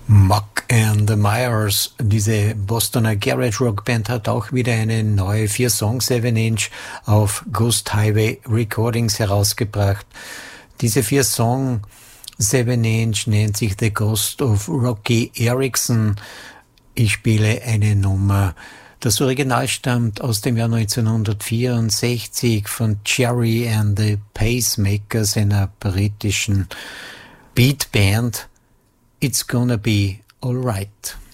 Muck and the Myers, diese Bostoner Garage Rock Band, hat auch wieder eine neue 4-Song-7-Inch auf Ghost Highway Recordings herausgebracht. Diese 4-Song 7-Inch nennt sich The Ghost of Rocky Erickson. Ich spiele eine Nummer. Das Original stammt aus dem Jahr 1964 von Jerry and the Pacemakers, einer britischen Beatband. It's Gonna Be Alright.